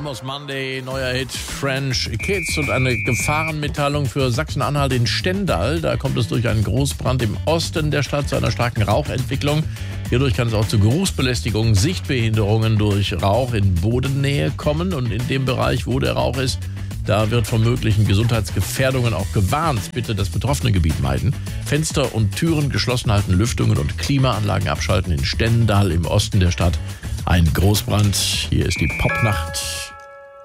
Rhythmus Monday, neuer Hit French Kids und eine Gefahrenmitteilung für Sachsen-Anhalt in Stendal. Da kommt es durch einen Großbrand im Osten der Stadt zu einer starken Rauchentwicklung. Hierdurch kann es auch zu Geruchsbelästigungen, Sichtbehinderungen durch Rauch in Bodennähe kommen. Und in dem Bereich, wo der Rauch ist, da wird vor möglichen Gesundheitsgefährdungen auch gewarnt. Bitte das betroffene Gebiet meiden. Fenster und Türen geschlossen halten, Lüftungen und Klimaanlagen abschalten in Stendal im Osten der Stadt. Ein Großbrand. Hier ist die Popnacht.